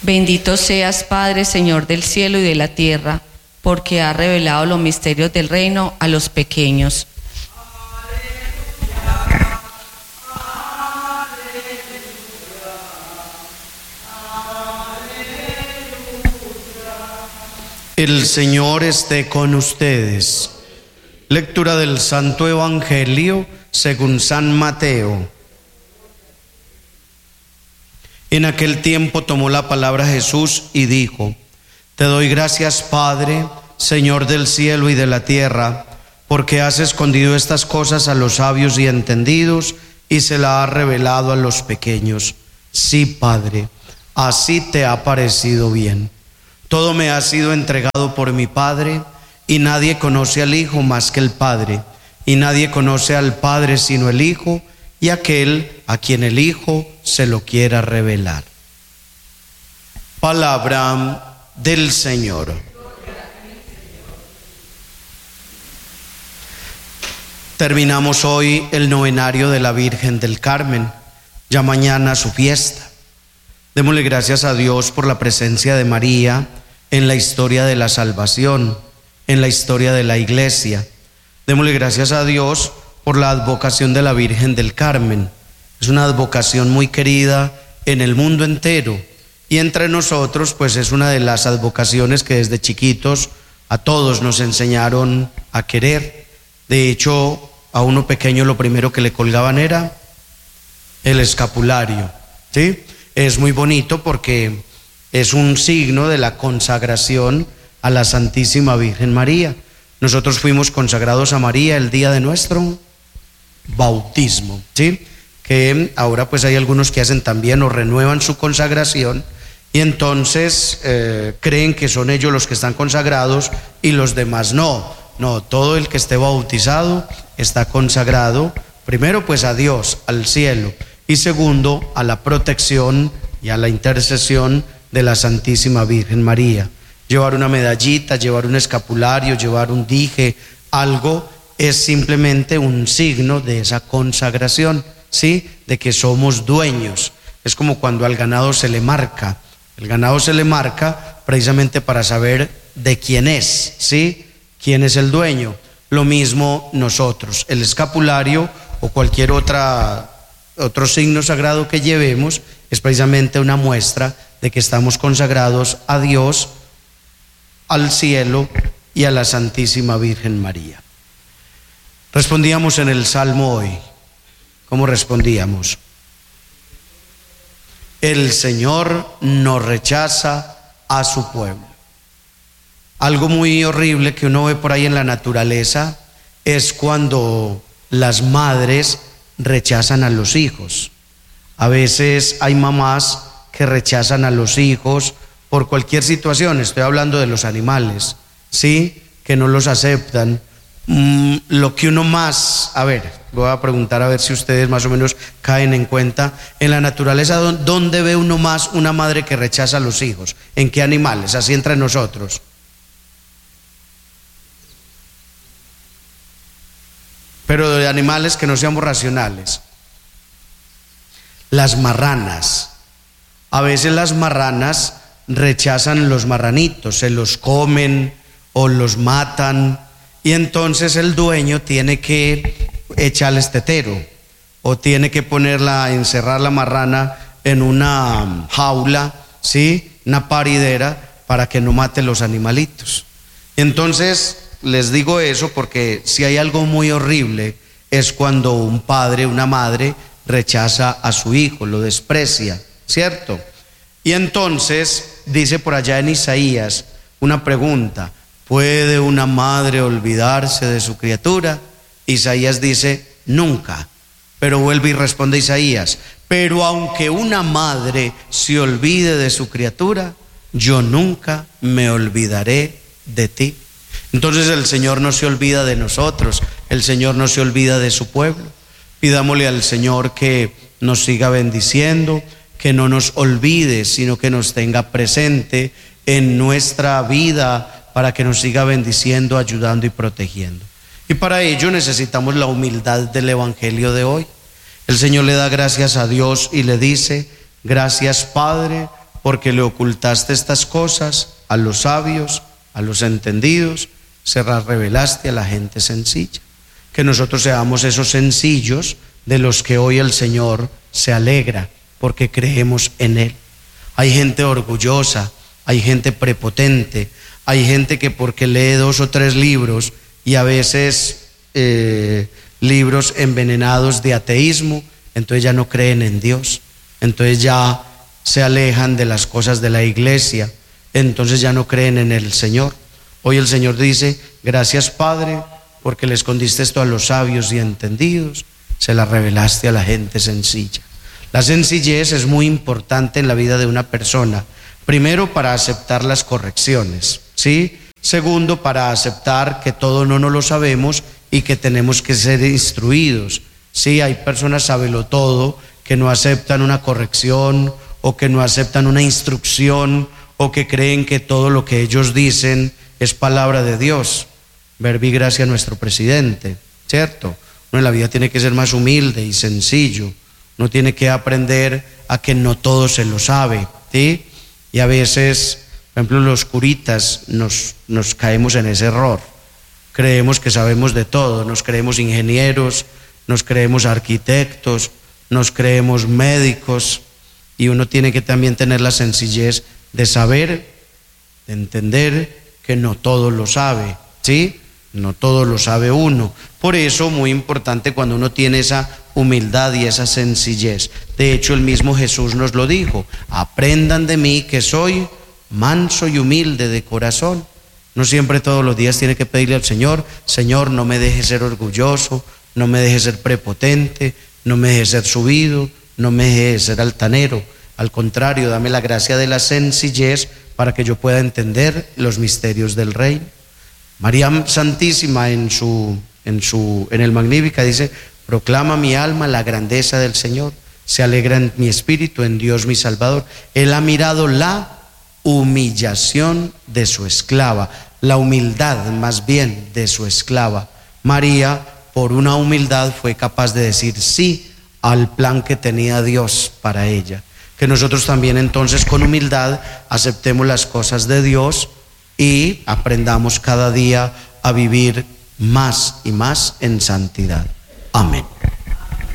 Bendito seas, Padre, Señor del cielo y de la tierra, porque has revelado los misterios del reino a los pequeños. El Señor esté con ustedes. Lectura del Santo Evangelio según San Mateo. En aquel tiempo tomó la palabra Jesús y dijo: Te doy gracias, Padre, Señor del cielo y de la tierra, porque has escondido estas cosas a los sabios y entendidos y se las has revelado a los pequeños. Sí, Padre, así te ha parecido bien. Todo me ha sido entregado por mi Padre, y nadie conoce al Hijo más que el Padre, y nadie conoce al Padre sino el Hijo, y aquel a quien el Hijo se lo quiera revelar. Palabra del Señor. Terminamos hoy el novenario de la Virgen del Carmen, ya mañana su fiesta. Démosle gracias a Dios por la presencia de María en la historia de la salvación, en la historia de la Iglesia. Démosle gracias a Dios por la advocación de la Virgen del Carmen. Es una advocación muy querida en el mundo entero, y entre nosotros pues es una de las advocaciones que desde chiquitos a todos nos enseñaron a querer. De hecho, a uno pequeño lo primero que le colgaban era el escapulario, ¿sí? Es muy bonito porque es un signo de la consagración a la Santísima Virgen María. Nosotros fuimos consagrados a María el día de nuestro bautismo, ¿sí? Que ahora pues hay algunos que hacen también o renuevan su consagración, y entonces creen que son ellos los que están consagrados y los demás no. No, todo el que esté bautizado está consagrado, primero pues a Dios, al cielo, y segundo a la protección y a la intercesión de la Santísima Virgen María. Llevar una medallita, llevar un escapulario, llevar un dije, algo, es simplemente un signo de esa consagración, ¿sí? De que somos dueños. Es como cuando al ganado se le marca. El ganado se le marca precisamente para saber de quién es, ¿sí? ¿Quién es el dueño? Lo mismo nosotros. El escapulario o cualquier otro signo sagrado que llevemos es precisamente una muestra de que estamos consagrados a Dios, al cielo y a la Santísima Virgen María. Respondíamos en el Salmo hoy. ¿Cómo respondíamos? El Señor no rechaza a su pueblo. Algo muy horrible que uno ve por ahí en la naturaleza es cuando las madres rechazan a los hijos. A veces hay mamás que rechazan a los hijos por cualquier situación. Estoy hablando de los animales, ¿sí? Que no los aceptan. Lo que uno más, voy a preguntar a ver si ustedes más o menos caen en cuenta. En la naturaleza, ¿dónde ve uno más una madre que rechaza a los hijos? ¿En qué animales? Así entre nosotros. Pero de animales que no seamos racionales. Las marranas. A veces las marranas rechazan los marranitos, se los comen o los matan, y entonces el dueño tiene que echarles tetero o tiene que encerrar la marrana en una jaula, ¿sí? Una paridera, para que no mate los animalitos. Entonces les digo eso porque si hay algo muy horrible es cuando un padre, una madre rechaza a su hijo, lo desprecia, ¿cierto? Y entonces dice por allá en Isaías una pregunta: ¿puede una madre olvidarse de su criatura? Isaías dice: nunca. Pero vuelve y responde Isaías: pero aunque una madre se olvide de su criatura, yo nunca me olvidaré de ti. Entonces el Señor no se olvida de nosotros, el Señor no se olvida de su pueblo. Pidámosle al Señor que nos siga bendiciendo, que no nos olvide, sino que nos tenga presente en nuestra vida, para que nos siga bendiciendo, ayudando y protegiendo. Y para ello necesitamos la humildad del Evangelio de hoy. El Señor le da gracias a Dios y le dice: gracias, Padre, porque le ocultaste estas cosas a los sabios, a los entendidos, se las revelaste a la gente sencilla. Que nosotros seamos esos sencillos de los que hoy el Señor se alegra, porque creemos en Él. Hay gente orgullosa, hay gente prepotente, hay gente que porque lee 2 o 3 libros y a veces libros envenenados de ateísmo, entonces ya no creen en Dios, entonces ya se alejan de las cosas de la iglesia, entonces ya no creen en el Señor. Hoy el Señor dice: gracias, Padre, porque le escondiste esto a los sabios y entendidos, se la revelaste a la gente sencilla. La sencillez es muy importante en la vida de una persona. Primero, para aceptar las correcciones, ¿sí? Segundo, para aceptar que todo no lo sabemos y que tenemos que ser instruidos. Sí, hay personas sabelotodo que no aceptan una corrección o que no aceptan una instrucción o que creen que todo lo que ellos dicen es palabra de Dios. Verbi gracia a nuestro presidente, ¿cierto? Uno en la vida tiene que ser más humilde y sencillo. Uno tiene que aprender a que no todo se lo sabe, ¿sí? Y a veces, por ejemplo, los curitas nos caemos en ese error. Creemos que sabemos de todo, nos creemos ingenieros, nos creemos arquitectos, nos creemos médicos, y uno tiene que también tener la sencillez de saber, de entender que no todo lo sabe, ¿sí? No todo lo sabe uno. Por eso, muy importante cuando uno tiene esa humildad y esa sencillez. De hecho, el mismo Jesús nos lo dijo: aprendan de mí que soy manso y humilde de corazón. No siempre todos los días tiene que pedirle al Señor: Señor, no me dejes ser orgulloso, no me dejes ser prepotente, no me dejes ser subido, no me dejes ser altanero. Al contrario, dame la gracia de la sencillez para que yo pueda entender los misterios del reino. María Santísima en el Magnífica dice: proclama mi alma la grandeza del Señor, se alegra en mi espíritu en Dios mi Salvador. Él ha mirado la humillación de su esclava, la humildad más bien de su esclava. María, por una humildad, fue capaz de decir sí al plan que tenía Dios para ella. Que nosotros también entonces con humildad aceptemos las cosas de Dios y aprendamos cada día a vivir más y más en santidad. Amén.